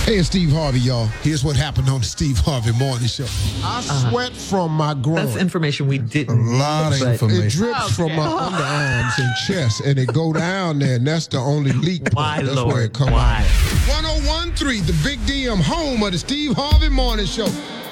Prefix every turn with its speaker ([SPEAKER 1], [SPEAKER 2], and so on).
[SPEAKER 1] Hey, it's Steve Harvey, y'all. Here's what happened on the Steve Harvey Morning Show. I sweat from my groin.
[SPEAKER 2] That's information we didn't.
[SPEAKER 3] A lot of information.
[SPEAKER 1] It drips from my underarms and chest, and it go down there, and that's the only leak.
[SPEAKER 2] Why,
[SPEAKER 1] That's
[SPEAKER 2] Lord?
[SPEAKER 1] where it comes
[SPEAKER 2] Why?
[SPEAKER 1] out. 1013, the Big DM, home of the Steve Harvey Morning Show.